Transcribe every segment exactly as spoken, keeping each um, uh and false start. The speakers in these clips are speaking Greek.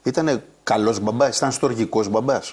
Ήτανε καλός μπαμπάς, ήταν στοργικός μπαμπάς?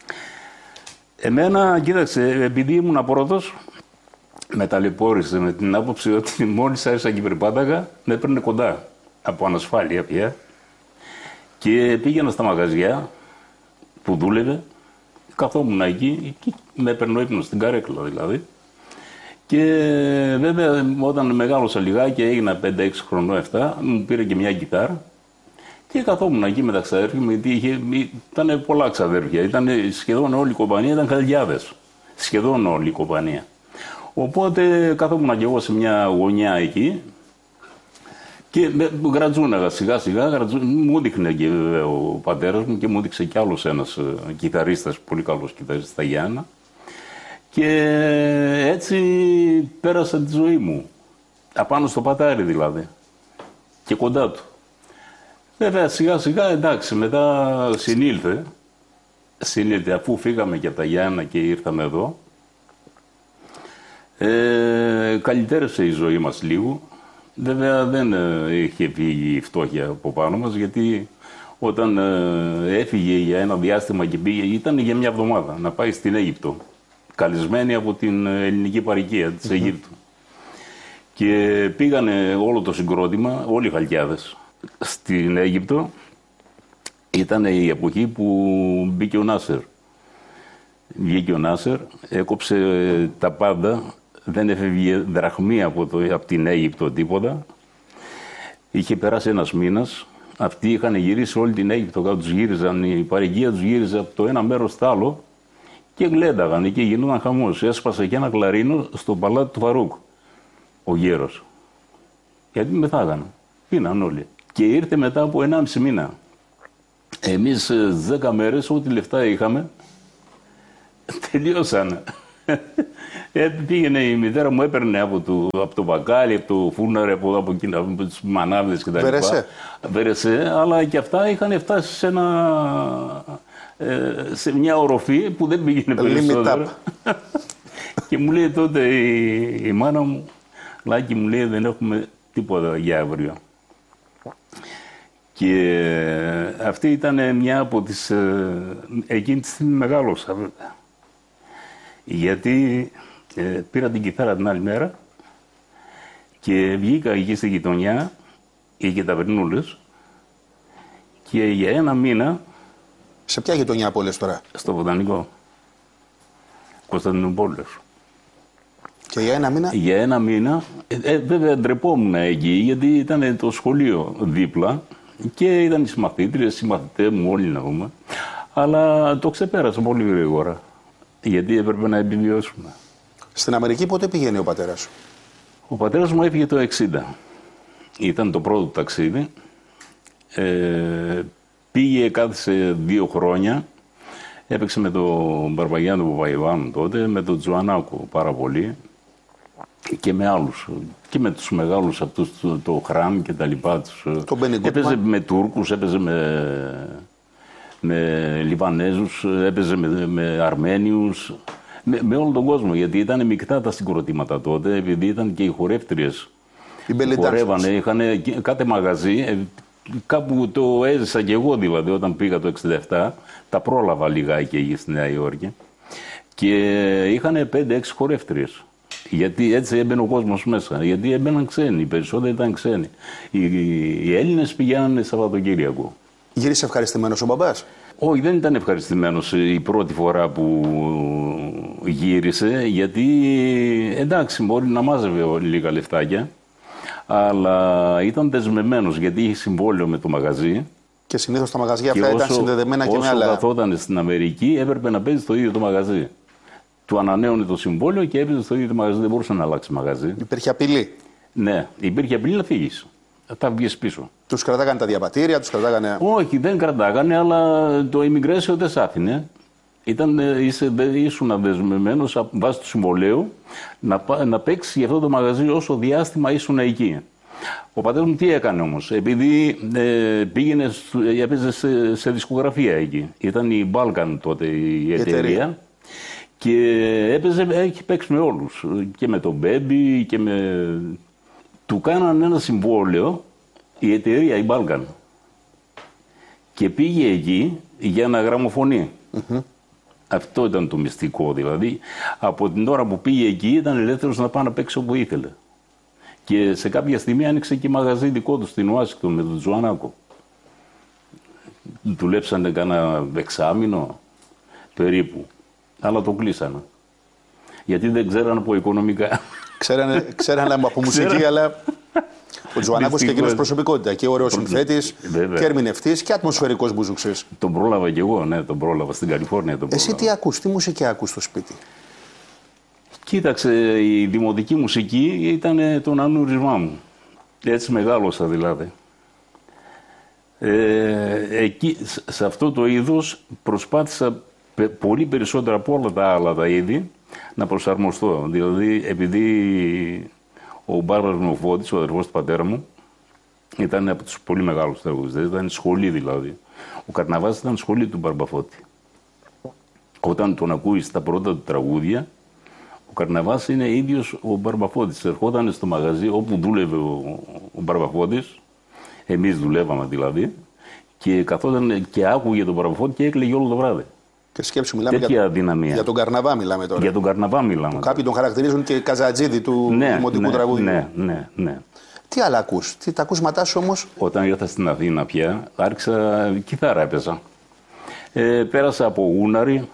Εμένα, κοίταξε, επειδή ήμουν πρώτος, με ταλαιπώρησε με την άποψη ότι μόλις άρχισα και περπάταγα, με έπαιρνε κοντά από ανασφάλεια πια. Και πήγαινα στα μαγαζιά που δούλευε, καθόμουν εκεί και με έπαιρνε ο ύπνος στην καρέκλα δηλαδή. Και βέβαια όταν μεγάλωσα λιγάκι, έγινα πέντε έξι χρονών, επτά, μου πήρε και μια κιθάρα και καθόμουν εκεί με τα ξαδέρφια μου, γιατί είχε, ήταν πολλά ξαδέρφια, ήταν σχεδόν όλη η κομπανία, ήταν χιλιάδες, σχεδόν όλη η κομπανία. Οπότε καθόμουν και εγώ σε μια γωνιά εκεί και γρατζούναγα σιγά σιγά, γρατζού, μου δείχνε και βέβαια ο πατέρας μου και μου δείξε κι άλλος ένας κιθαρίστας, πολύ καλός κιθαρίστας, στα Γιάννα. Και έτσι πέρασα τη ζωή μου, απάνω στο πατάρι δηλαδή, και κοντά του. Βέβαια σιγά σιγά εντάξει, μετά συνήλθε, συνήλθε αφού φύγαμε και από τα Γιάννα και ήρθαμε εδώ. Ε, καλυτέρευσε η ζωή μας λίγο. Βέβαια δεν ε, είχε φύγει η φτώχεια από πάνω μας, γιατί όταν ε, έφυγε για ένα διάστημα και πήγε, ήταν για μια εβδομάδα να πάει στην Αίγυπτο, καλεσμένη από την ελληνική παροικία της Αιγύπτου. Mm-hmm. Και πήγανε όλο το συγκρότημα, όλοι οι χαλκιάδες, στην Αίγυπτο. Ήταν η εποχή που μπήκε ο Νάσερ. Βγήκε ο Νάσερ, έκοψε τα πάντα, δεν έφευγε δραχμή από, το, από την Αίγυπτο τίποτα. Είχε περάσει ένας μήνας, αυτοί είχαν γυρίσει όλη την Αίγυπτο, κάτω τους γύριζαν, η παροικία τους γύριζε από το ένα μέρος στο άλλο και γλένταγαν εκεί, γινόταν χαμός. Έσπασε και ένα κλαρίνο στο παλάτι του Φαρούκ, ο γέρος. Γιατί μεθάγανε, πίναν όλοι. Και ήρθε μετά από ενάμιση μήνα. Εμείς δέκα μέρες, ό,τι λεφτά είχαμε, τελειώσανε. Ε, πήγαινε η μητέρα μου, έπαιρνε από το, από το μπακάλι, από το φούρναρε, από, από, από, από τις μανάβδες κτλ. Βέρεσε. Βέρεσε, αλλά και αυτά είχαν φτάσει σε, ένα, ε, σε μια οροφή που δεν πήγαινε περισσότερο. Και μου λέει τότε η, η μάνα μου, Λάκη, μου λέει, δεν έχουμε τίποτα για αύριο. Και αυτή ήταν μια από τις, ε, εκείνη τη στιγμή μεγάλωσα βέβαια. Γιατί ε, πήρα την κιθάρα την άλλη μέρα και βγήκα εκεί στη γειτονιά, είχε ταβερνούλες, και για ένα μήνα... Σε ποια γειτονιά από όλες τώρα? Στο Βοτανικό, Κωνσταντινούπολης. Και για ένα μήνα? Για ένα μήνα, ε, ε, βέβαια ντρεπόμουν εκεί, γιατί ήταν το σχολείο δίπλα και ήταν οι συμμαθήτριες, οι συμμαθητές μου, όλοι να δούμε, αλλά το ξεπέρασα πολύ γρήγορα. Γιατί έπρεπε να επιβιώσουμε. Στην Αμερική πότε πηγαίνει ο πατέρας σου? Ο πατέρας μου έφυγε το εξήντα. Ήταν το πρώτο ταξίδι. Ε, πήγε, κάθισε δύο χρόνια. Έπαιξε με τον Μπαρμπαγιάννη του Παπαϊβάνου τότε, με τον Τζουανάκο πάρα πολύ και με άλλους. Και με τους μεγάλους αυτούς, το, το Χράμ και τα λοιπά. Έπαιζε με Τούρκους, έπαιζε με... με Λιβανέζους, έπαιζε με, με Αρμένιους, με, με όλο τον κόσμο, γιατί ήταν μεικτά τα συγκροτήματα τότε, επειδή ήταν και οι χορεύτριες που χορεύανε, είχαν κάθε μαγαζί, κάπου το έζησα και εγώ δηλαδή όταν πήγα το εξήντα επτά, τα πρόλαβα λιγάκι εκεί στη Νέα Υόρκη και είχαν πέντε έξι χορεύτριες. Γιατί έτσι έμπαινε ο κόσμος μέσα, γιατί έμπαιναν ξένοι, οι περισσότεροι ήταν ξένοι. Οι, οι Έλληνες πηγαίνανε Σαββατοκύριακο. Γύρισε ευχαριστημένος ο μπαμπάς? Όχι, δεν ήταν ευχαριστημένος η πρώτη φορά που γύρισε, γιατί εντάξει μπορεί να μάζευε λίγα λεφτάκια, αλλά ήταν δεσμευμένος γιατί είχε συμβόλαιο με το μαγαζί. Και συνήθως τα μαγαζιά αυτά ήταν συνδεδεμένα και με άλλα. Όσο καθόταν στην Αμερική έπρεπε να παίζει στο ίδιο το μαγαζί. Του ανανέωνε το συμβόλαιο και έπαιζε στο ίδιο το μαγαζί, δεν μπορούσε να αλλάξει μαγαζί. Υπήρχε απειλή? Ναι, υπήρχε απειλή να φύγεις. Θα βγεις πίσω. Τους κρατάγανε τα διαβατήρια, τους κρατάγανε... Όχι, δεν κρατάγανε, αλλά το immigration δεν σ' άφηνε. Ήταν, είσαι, ήσουν δεσμευμένος βάσει του συμβολέου να, να παίξεις για αυτό το μαγαζί όσο διάστημα ήσουν εκεί. Ο πατέρας μου τι έκανε όμως, επειδή ε, πήγαινε, έπαιζε σε, σε δισκογραφία εκεί. Ήταν η Balkan τότε η εταιρεία. εταιρεία. Και έπαιζε, έχει παίξει με όλους. Και με τον Baby και με... Του κάνανε ένα συμβόλαιο η εταιρεία, η Balkan. Και πήγε εκεί για να γραμμοφωνεί. Mm-hmm. Αυτό ήταν το μυστικό. Δηλαδή, από την ώρα που πήγε εκεί ήταν ελεύθερος να πάει να παίξει όπου ήθελε. Και σε κάποια στιγμή άνοιξε και μαγαζί δικό του στην Ουάσιγκτον με τον Τζουανάκο. Δουλέψανε κάνα εξάμηνο περίπου. Αλλά το κλείσανε. Γιατί δεν ξέρανε από οικονομικά. Ξέρανε, ξέρανε από μουσική, αλλά ο Τζουανάκος και εκείνος προσωπικότητα. Και ωραίος συνθέτης, και ερμηνευτής και ατμοσφαιρικός μπουζουξής. Τον πρόλαβα κι εγώ, ναι, τον πρόλαβα στην Καλιφόρνια. Τον Εσύ τι ακούς, τι μουσική ακούς στο σπίτι? Κοίταξε, η δημοτική μουσική ήταν το ανούρισμά μου. Έτσι μεγάλωσα δηλαδή. Ε, εκεί, σε αυτό το είδος προσπάθησα πολύ περισσότερο από όλα τα άλλα τα είδη να προσαρμοστώ. Δηλαδή, επειδή ο Μπάρμπαρος Μοφώτης, ο αδερφός του πατέρα μου, ήταν από τους πολύ μεγάλους τραγουδιστές, ήταν σχολή δηλαδή. Ο Καρναβάς ήταν σχολή του Μπαρμπαφώτη. Όταν τον ακούει στα πρώτα του τραγούδια, ο Καρναβάς είναι ίδιος ο Μπαρμπαφώτης. Ερχόταν στο μαγαζί όπου δούλευε ο, ο Μπαρμπαφώτης, εμείς δουλεύαμε δηλαδή, και καθόταν και άκουγε τον Μπαρμπαφώτη και έκλαιγε όλο το βράδυ. Και σκέψου, μιλάμε για, για τον Καρναβά μιλάμε τώρα. Για τον Καρναβά μιλάμε. Κάποιοι τον χαρακτηρίζουν και καζατζίδι του ναι, δημοτικού ναι, τραγουδιού. Ναι, ναι, ναι. Τι άλλα ακούς, τι τα ακούσματά σου όμως? Όταν ήρθα στην Αθήνα πια, άρχισα κιθάρα έπαιζα. Ε, πέρασα από γούναρη,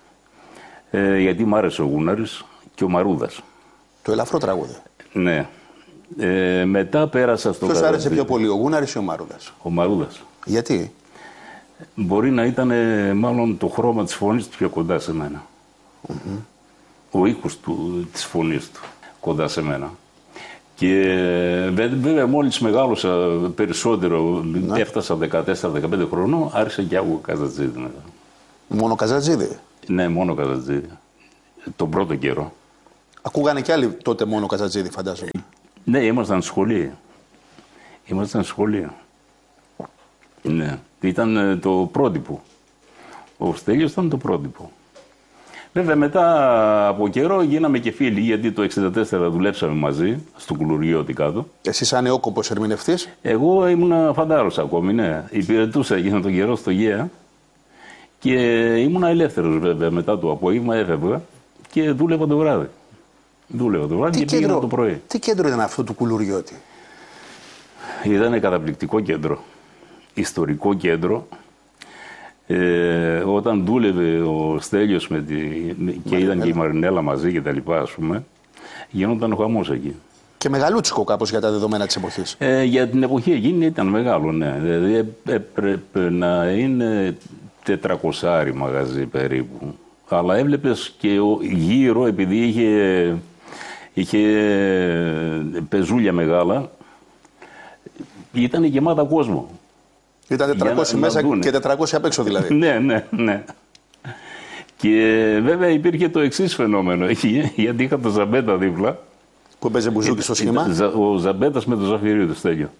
ε, γιατί μ' άρεσε ο Γούναρης και ο Μαρούδας. Το ελαφρό τραγούδι. Ναι. Ε, μετά πέρασα στο... Ποιος άρεσε πιο πολύ, ο Γούναρης ή ο Μαρούδας? Ο Μαρούδας. Γιατί? Μπορεί να ήταν μάλλον το χρώμα της φωνής του πιο κοντά σε μένα. Mm-hmm. Ο ήχος του, της φωνής του κοντά σε μένα. Και βέβαια μόλις μεγάλωσα περισσότερο, ναι. Έφτασα δεκατέσσερα δεκαπέντε χρονών, άρχισα και άκουγα καζατζίδι μετά. Μόνο καζατζίδι? Ναι, μόνο καζατζίδι. Τον πρώτο καιρό. Ακούγανε κι άλλοι τότε μόνο καζατζίδι, φαντάζομαι. Ναι, ήμασταν σχολείο. Ήμασταν σχολείο. Ναι. Ήταν το πρότυπο. Ο Στέλιος ήταν το πρότυπο. Βέβαια μετά από καιρό γίναμε και φίλοι, γιατί το εξήντα τέσσερα δουλέψαμε μαζί στο Κουλουριώτη κάτω. Εσύ σαν νεόκοπος ερμηνευτής? Εγώ ήμουν φαντάρος ακόμη, ναι. Υπηρετούσα εκείνο τον καιρό στο ΓΕΑ και ήμουν ελεύθερος βέβαια μετά το απόγευμα, έφευγα και δούλευα το βράδυ. Δούλευα το βράδυ τι και πήγαινα το πρωί. Τι κέντρο ήταν αυτό του Κουλουριώτη? Ήταν καταπληκτικό κέντρο. Ιστορικό κέντρο. Ε, όταν δούλευε ο Στέλιος με τη, και ήταν και η Μαρινέλα μαζί και τα λοιπά, ας πούμε, γινόταν ο χαμός εκεί. Και μεγαλούτσικο κάπως για τα δεδομένα της εποχής. Ε, για την εποχή εκείνη ήταν μεγάλο, ναι. Δηλαδή έπρεπε να είναι τετρακοσάρι μαγαζί περίπου. Αλλά έβλεπες και γύρω, επειδή είχε, είχε πεζούλια μεγάλα, ήταν γεμάτα κόσμο. Ήταν τετρακόσιοι μέσα να και τετρακόσιοι απ' έξω δηλαδή. Ναι, ναι, ναι. Και βέβαια υπήρχε το εξής φαινόμενο, γιατί είχα το Ζαμπέτα δίπλα. Που έπαιζε μπουζούκι στο σχήμα. Ο Ζαμπέτας με το Ζαφυρίου του Στέλιο.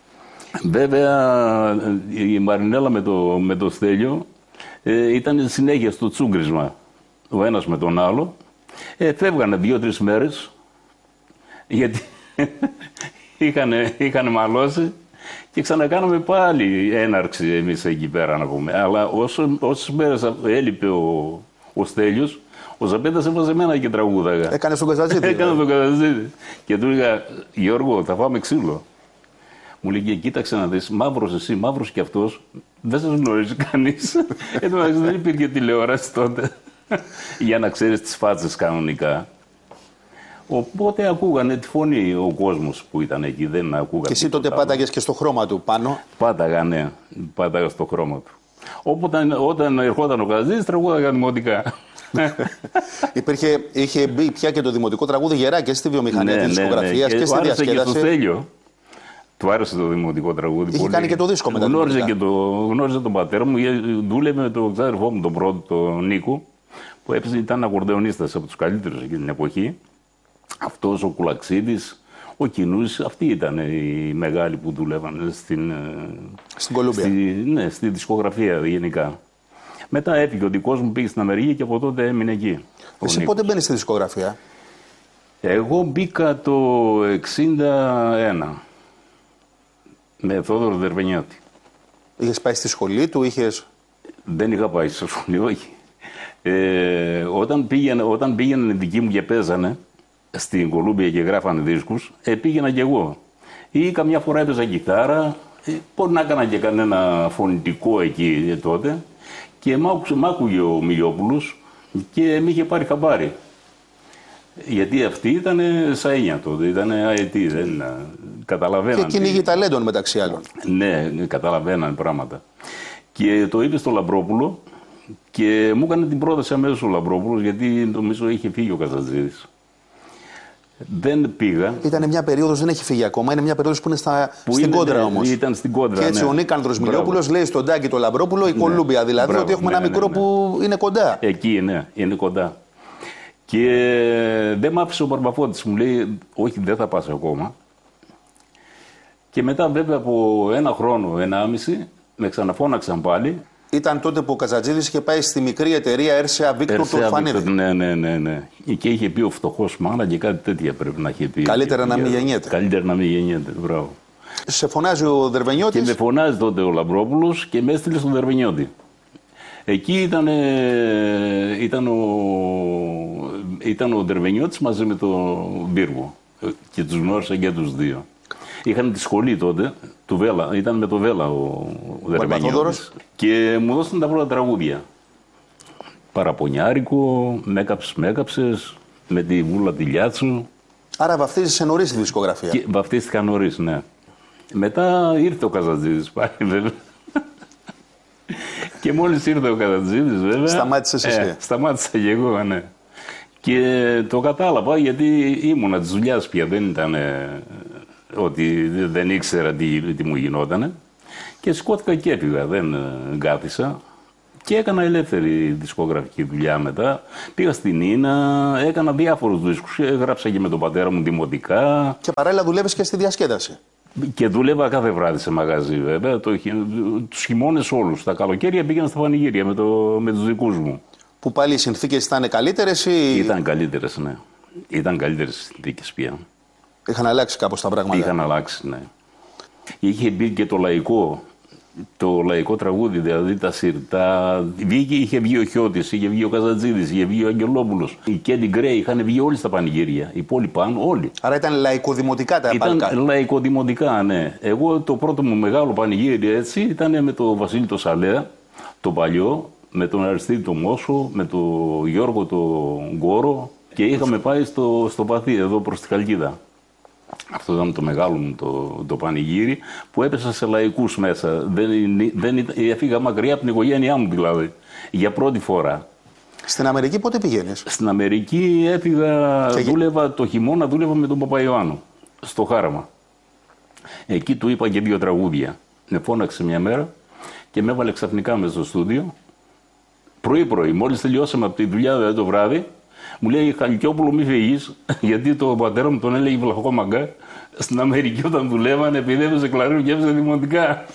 Βέβαια η Μαρινέλα με το, με το Στέλιο ε, ήταν συνέχεια στο τσούγκρισμα. Ο ένας με τον άλλο. Ε, φεύγανε δύο-τρεις μέρες, γιατί είχαν μαλώσει. Και ξανακάναμε πάλι έναρξη εμείς εκεί πέρα να πούμε. Αλλά όσο, όσες μέρες έλειπε ο, ο Στέλιος, ο Ζαμπέτας έβαζε εμένα και τραγούδαγα. Έκανε τον καζατζίδι. Έκανε τον καζατζίδι. Και του έλεγα, Γιώργο, θα φάμε ξύλο. Μου λέει, κοίταξε να δεις, μαύρος εσύ, μαύρος κι αυτός, δεν σας γνωρίζει κανείς. Εν τω μεταξύ δεν υπήρχε τηλεόραση τότε. Για να ξέρεις τις φάτσες κανονικά. Οπότε ακούγανε τη φωνή ο κόσμος που ήταν εκεί, δεν ακούγανε. Και εσύ τότε πάταγες και στο χρώμα του πάνω. Πάταγα, ναι, πάταγα στο χρώμα του. Οπότε όταν ερχόταν ο Καζής, τραγούδαγα δημοτικά. Υπήρχε, είχε μπει πια και το δημοτικό τραγούδι γερά και στη βιομηχανία, ναι, της δισκογραφίας, ναι, ναι. και, και στη διασκέδαση. Και στο Στέλιο. Του άρεσε το δημοτικό τραγούδι. Είχε πολύ. κάνει και το δίσκο μετά. Γνώριζε, και το, γνώριζε τον πατέρα μου, δούλευε με τον ξάδερφό μου, τον πρώτο, τον Νίκο, που έπαιζε, ήταν ακορδεονίστας από τους καλύτερους εκείνη την εποχή. Αυτός ο Κουλαξίδης, ο Κινούς, αυτοί ήταν οι μεγάλοι που δούλευαν στην, στην Κολούμπια. Στη, ναι, στη δισκογραφία γενικά. Μετά έφυγε ο δικός μου, πήγε στην Αμερική και από τότε έμεινε εκεί. Εσύ πότε μπαίνεις στη δισκογραφία? Εγώ μπήκα το εξήντα ένα με Θόδωρο Δερβενιώτη. Είχες πάει στη σχολή του, είχες... Δεν είχα πάει στο σχολείο, όχι. Ε, όταν, πήγαινε, όταν πήγαιναν οι δικοί μου και παίζανε στην Κολούμπια και γράφανε δίσκους, ε, πήγαινα κι εγώ. Ή καμιά φορά έπαιζα κιθάρα, ε, μπορεί να έκανα και κανένα φωνητικό εκεί ε, τότε. Και μ' άκουγε ο Μιλιόπουλος και με είχε πάρει χαμπάρι. Γιατί αυτή ήταν σαΐνια τότε, ήταν αετή, δεν καταλαβαίναν. Και κυνήγη ταλέντων μεταξύ άλλων. Ναι, καταλαβαίναν πράγματα. Και το είπε στο Λαμπρόπουλο και μου έκανε την πρόταση αμέσως ο Λαμπρόπουλος, γιατί νομίζω είχε φύγει ο Καζατζίδης. Δεν πήγα. Ήταν μια περίοδος, δεν έχει φύγει ακόμα, είναι μια περίοδος που είναι στα, που στην είναι, κόντρα ναι, όμως. Ήταν στην κόντρα. Και έτσι ναι. ο Νίκανδρος Μιλιόπουλος λέει στον Τάκη το Λαμπρόπουλο η Κολούμπια. Ναι. Δηλαδή Μπράβο, ότι έχουμε ναι, ένα μικρό ναι, ναι. που είναι κοντά. Εκεί είναι, είναι κοντά. Και δεν μ' άφησε ο Μπαρμπαφώτης, μου λέει όχι, δεν θα πας ακόμα. Και μετά βέβαια από ένα χρόνο, ενάμιση, με ξαναφώναξαν πάλι. Ήταν τότε που ο Καζατζίδης είχε πάει στη μικρή εταιρεία Έρσεα Βίκτορ του Ορφανίδη. Ναι, ναι, ναι, ναι. Και είχε πει ο φτωχός μάνα και κάτι τέτοια πρέπει να είχε πει. Καλύτερα να μην γεννιέται. Καλύτερα να μην γεννιέται, μπράβο. Σε φωνάζει ο Δερβενιώτης. Και με φωνάζει τότε ο Λαμπρόπουλος και με έστειλε στον Δερβενιώτη. Εκεί ήταν, ήταν, ο, ήταν ο Δερβενιώτης μαζί με τον Μπύργο. Και τους γνώρισα και τους δύο. Είχαν τη σχολή τότε, του Βέλα, ήταν με το Βέλα ο, ο Δερβενιώτης. Και μου δώσαν τα πρώτα τραγούδια. Παραπονιάρικο, Μέκαψες, Μέκαψες, με τη Βούλα τη Λιάτσου. Άρα βαφτίζεσαι νωρίς τη δισκογραφία. Και βαφτίστηκα νωρίς, ναι. Μετά ήρθε ο Καζατζίδης πάλι, βέβαια. Και μόλις ήρθε ο Καζατζίδης, βέβαια. Σταμάτησες εσύ. Ε, σταμάτησα και εγώ, ναι. Και το κατάλαβα γιατί ήμουνα της δουλειάς πια, δεν ήταν ότι δεν ήξερα τι, τι μου γινότανε. Και σηκώθηκα και έφυγα, δεν κάθισα. Και έκανα ελεύθερη δισκογραφική δουλειά μετά. Πήγα στην Ίνα, έκανα διάφορους δίσκους. Έγραψα και με τον πατέρα μου δημοτικά. Και παράλληλα δουλεύεις και στη διασκέδαση. Και δούλευα κάθε βράδυ σε μαγαζί, βέβαια. Το, τους χειμώνες όλους. Τα καλοκαίρια πήγαινα στα πανηγύρια με, το, με τους δικούς μου. Που πάλι οι συνθήκες ήταν καλύτερες ή... Ήταν καλύτερες, ναι. Ήταν καλύτερες οι συνθήκες πια. Είχαν αλλάξει κάπως τα πράγματα. Είχαν αλλάξει, ναι. Είχε μπει και το λαϊκό. Το λαϊκό τραγούδι, δηλαδή τα σιρτά. Βγήκε, είχε βγει ο Χιώτης, είχε βγει ο Καζατζίδης, είχε βγει ο Αγγελόπουλος. Η Κέντι Γκρέι, είχαν βγει όλοι στα πανηγύρια. Οι πόλοι πάνω, όλοι. Άρα ήταν λαϊκοδημοτικά τα παλκά. Ήταν λαϊκοδημοτικά, ναι. Εγώ το πρώτο μου μεγάλο πανηγύρι έτσι ήταν με τον Βασίλη το Σαλέα, το παλιό, με τον Αριστίδη το Μόσο, με τον Γιώργο το Γκόρο και είχαμε πάει στο, στο Παθή, εδώ προς τη Χαλκίδα. Αυτό ήταν το μεγάλο μου το, το πανηγύρι που έπεσα σε λαϊκούς μέσα. Δεν, δεν, έφυγα μακριά από την οικογένειά μου δηλαδή, για πρώτη φορά. Στην Αμερική πότε πηγαίνεις? Στην Αμερική έφυγα, και... δούλευα το χειμώνα, δούλευα με τον Παπαϊωάννου, στο Χάραμα. Εκεί του είπα και δύο τραγούδια. Με φώναξε μια μέρα και με έβαλε ξαφνικά μέσα στο στούντιο. Πρωί-πρωί, μόλις τελειώσαμε από τη δουλειά δηλαδή, το βράδυ, μου λέει Χαλκιόπουλο, μη φύγεις, γιατί το πατέρα μου τον έλεγε βλαχό μαγκά. Στην Αμερική όταν δουλεύανε, επειδή έπαιζε κλαρίνο και έπαιζε δημοτικά.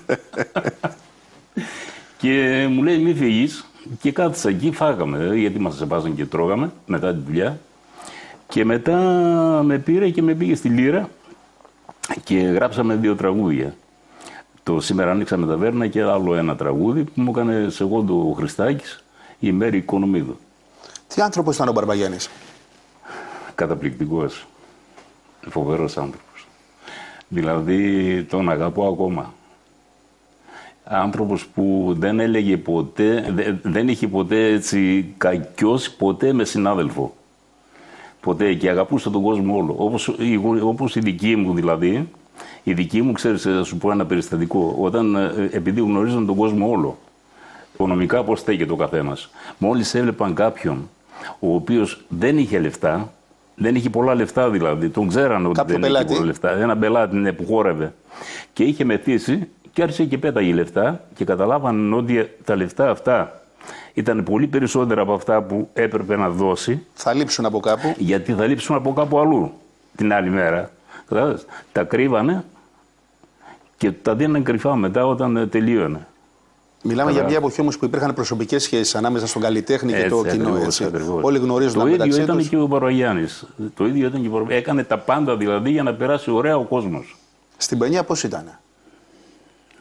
Και μου λέει μη φύγεις. Και κάθισα εκεί, φάγαμε, γιατί μας επάσαν και τρώγαμε μετά τη δουλειά. Και μετά με πήρε και με πήγε στη Λύρα και γράψαμε δύο τραγούδια. Το Σήμερα ανοίξαμε ταβέρνα και άλλο ένα τραγούδι που μου έκανε σε εγώ το Χριστάκης, η Μέρη Οικονομίδου. Τι άνθρωπος ήταν ο Μπαρμπαγιάννης? Καταπληκτικός. Φοβερός άνθρωπος. Δηλαδή τον αγαπώ ακόμα. Άνθρωπος που δεν έλεγε ποτέ, δεν είχε ποτέ έτσι κακιώσει ποτέ με συνάδελφο. Ποτέ, και αγαπούσε τον κόσμο όλο. Όπως, όπως η δική μου δηλαδή, η δική μου, ξέρεις, θα σου πω ένα περιστατικό. Όταν, επειδή γνωρίζαν τον κόσμο όλο, οικονομικά πώς στέκεται ο καθένας, μόλις έβλεπαν κάποιον ο οποίος δεν είχε λεφτά, δεν είχε πολλά λεφτά δηλαδή, τον ξέραν ότι δεν πελάτη. είχε πολλά λεφτά, ένα πελάτη ναι, που χόρευε και είχε μεθύσει και άρχισε και πέταγε λεφτά και καταλάβαν ότι τα λεφτά αυτά ήταν πολύ περισσότερα από αυτά που έπρεπε να δώσει. Θα λείψουν από κάπου. Γιατί θα λείψουν από κάπου αλλού την άλλη μέρα. Τα κρύβανε και τα δίνανε κρυφά μετά όταν τελείωνε. Μιλάμε για μια εποχή όμως που υπήρχαν προσωπικές σχέσεις ανάμεσα στον καλλιτέχνη και το κοινό. Ακριβώς, έτσι. ακριβώς. Όλοι γνωρίζονταν μεταξύ τους. Το ίδιο ήταν και ο Μπαρμπαγιάννης. Το ίδιο ήταν και ο Μπαρμπαγιάννης. Έκανε τα πάντα δηλαδή για να περάσει ωραία ο κόσμος. Στην Πενιά πώς ήταν?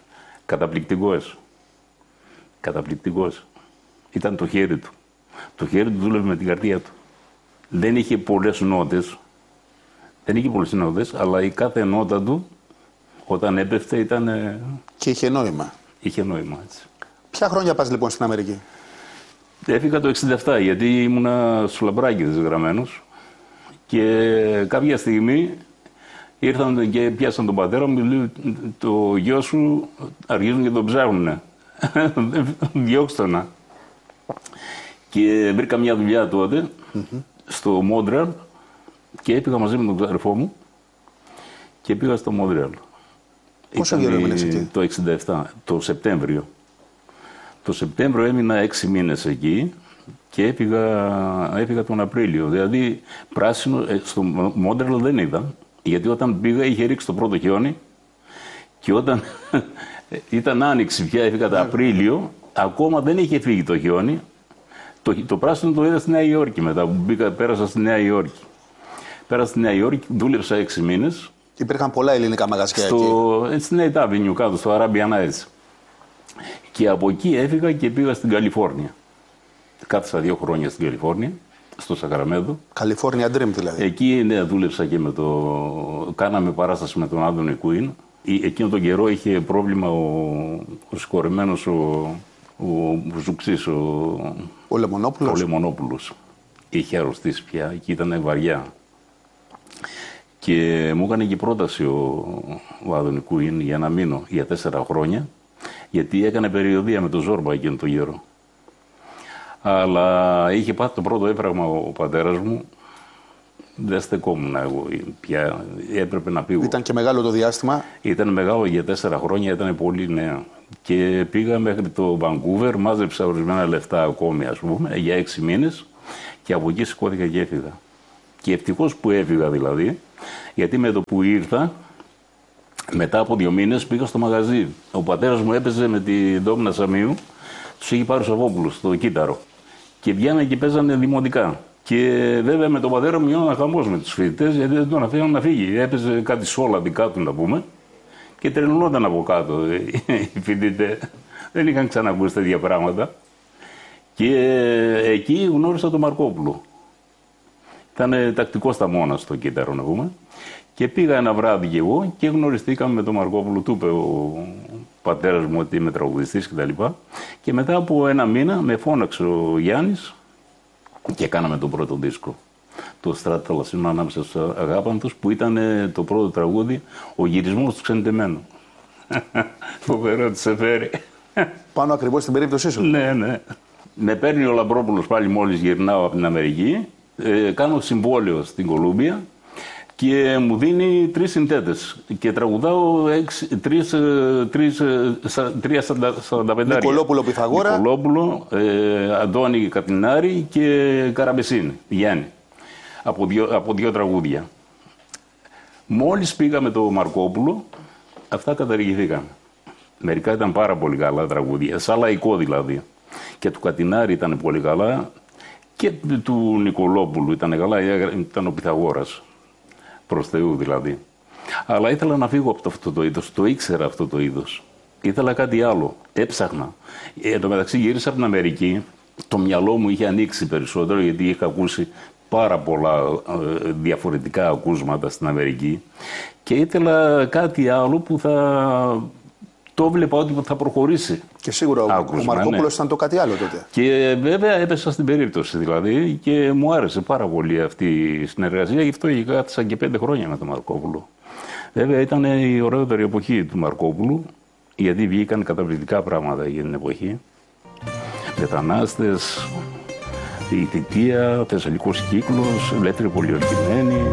Καταπληκτικός. Καταπληκτικός. Ήταν το χέρι του. Το χέρι του δούλευε με την καρδία του. Δεν είχε πολλές νότες. Δεν είχε πολλές νότες, αλλά η κάθε νότα του, όταν έπεφτε, ήταν... Και είχε νόημα. Είχε νόημα, έτσι. Ποια χρόνια πας λοιπόν στην Αμερική? Έφυγα το εξήντα επτά, γιατί ήμουνα στους Λαμπράκηδες γραμμένος. Και κάποια στιγμή ήρθαν και πιάσαν τον πατέρα μου και λέει, το γιο σου αρχίζουν και τον ψάχνουνε. Διώξτε τον. Και βρήκα μια δουλειά τότε mm-hmm. στο Μόντρεαλ και πήγα μαζί με τον αδερφό μου και πήγα στο Μόντρεαλ. Πόσο καιρό έμεινες εκεί? Το εξήντα επτά, το Σεπτέμβριο. Το Σεπτέμβριο έμεινα έξι μήνες εκεί και έφυγα, έφυγα τον Απρίλιο. Δηλαδή πράσινο στο Μόντρεαλ δεν είδα, γιατί όταν πήγα είχε ρίξει το πρώτο χιόνι και όταν ήταν άνοιξη πια, έφυγα το Απρίλιο, ακόμα δεν είχε φύγει το χιόνι. Το, το πράσινο το είδα στη Νέα Υόρκη μετά που μπήκα, πέρασα στη Νέα Υόρκη. Πέρασα στη Νέα Υόρκη, δούλεψα έξι μήνες. Υπήρχαν πολλά ελληνικά μαγαζιά στο, εκεί. Στην Eighth Avenue κάτω, στο Arabian Nights. Και από εκεί έφυγα και πήγα στην Καλιφόρνια. Κάθισα δύο χρόνια στην Καλιφόρνια, στο Σακραμέντο. California Dream δηλαδή. Εκεί ναι, δούλεψα και με το... Κάναμε παράσταση με τον Άντωνι Κουίν. Εκείνο τον καιρό είχε πρόβλημα ο, ο συγχωρεμένος ο, ο Ζουξής, ο, ο Λεμονόπουλος. Ο Λεμονόπουλος. Είχε αρρωστήσει πια και ήταν βαριά. Και μου έκανε και πρόταση ο, ο Άντωνι Κουίν για να μείνω για τέσσερα χρόνια, γιατί έκανε περιοδεία με τον Ζόρμπα εκείνο τον καιρό. Αλλά είχε πάθει το πρώτο έφραγμα ο πατέρας μου. Δεν στεκόμουν εγώ πια, έπρεπε να πήγω. Ήταν και μεγάλο το διάστημα. Ήταν μεγάλο για τέσσερα χρόνια, ήταν πολύ νέα. Και πήγα μέχρι το Βανκούβερ, μάζεψα ορισμένα λεφτά ακόμη, ας πούμε, για έξι μήνες και από εκεί σηκώθηκα και έφυγα. Και ευτυχώς που έφυγα δηλαδή, γιατί με το που ήρθα, μετά από δύο μήνες πήγα στο μαγαζί. Ο πατέρας μου έπαιζε με την Ντόμνα Σαμίου, τους είχε πάρει ο Σαββόπουλος στο κύτταρο. Και βγαίνανε και παίζανε δημοτικά. Και βέβαια με τον πατέρα μου γινόταν χαμός με τους φοιτητές, γιατί δεν τον αφήναν να φύγει. Έπαιζε κάτι σόλα δικά του, να πούμε, και τρελνόταν από κάτω οι φοιτητές. Δεν είχαν ξανακούσει τέτοια πράγματα. Και εκεί γνώρισα τον Μαρκόπουλο. Ήταν τακτικός στα μόνα στο κύτταρο, να πούμε. Και πήγα ένα βράδυ κι εγώ και γνωριστήκαμε με τον Μαρκόπουλο. Του είπε ο πατέρας μου ότι είμαι τραγουδιστής κτλ. Και, και μετά από ένα μήνα με φώναξε ο Γιάννης και κάναμε τον πρώτο δίσκο. Το Στράτη Θαλασσινό ανάμεσα στους Αγάπαντους, που ήταν το πρώτο τραγούδι, ο γυρισμός του Ξενιτεμένου. Φοβερό τι σε φέρει. Πάνω ακριβώς στην περίπτωσή σου. Ναι, ναι. Με παίρνει ο Λαμπρόπουλος πάλι μόλις γυρνάω από την Αμερική. Ε, κάνω συμβόλαιο στην Κολούμπια και μου δίνει τρεις συνθέτες και τραγουδάω έξι, τρεις, τρεις, τρία σαρανταπεντάρια. Νικολόπουλο Πυθαγόρα. Νικολόπουλο, ε, Αντώνη Κατινάρη και Καραμπεσίνη, Γιάννη, από δύο, από δύο τραγούδια. Μόλις πήγα με το Μαρκόπουλο, αυτά καταργηθήκαν. Μερικά ήταν πάρα πολύ καλά τραγούδια, σαν λαϊκό δηλαδή. Και του Κατινάρη ήταν πολύ καλά. Και του Νικολόπουλου ήταν καλά, ήταν ο Πυθαγόρας. Προς Θεού δηλαδή. Αλλά ήθελα να φύγω από αυτό το είδος, το ήξερα αυτό το είδος. Ήθελα κάτι άλλο, έψαχνα. Εν τω μεταξύ γύρισα από την Αμερική, το μυαλό μου είχε ανοίξει περισσότερο, γιατί είχα ακούσει πάρα πολλά ε, διαφορετικά ακούσματα στην Αμερική και ήθελα κάτι άλλο που θα... Το βλέπα ότι θα προχωρήσει. Και σίγουρα άκουσμα, ο Μαρκόπουλος ναι. Ήταν το κάτι άλλο τότε. Και βέβαια έπεσα στην περίπτωση δηλαδή και μου άρεσε πάρα πολύ αυτή η συνεργασία. Γι' αυτό κάθισα και πέντε χρόνια με τον Μαρκόπουλο. Βέβαια ήταν η ωραιότερη εποχή του Μαρκόπουλου, γιατί βγήκαν καταπληκτικά πράγματα για την εποχή. Μετανάστες, η θητεία, Θεσσαλικός κύκλος, Ελεύθερη Πολιορκημένη.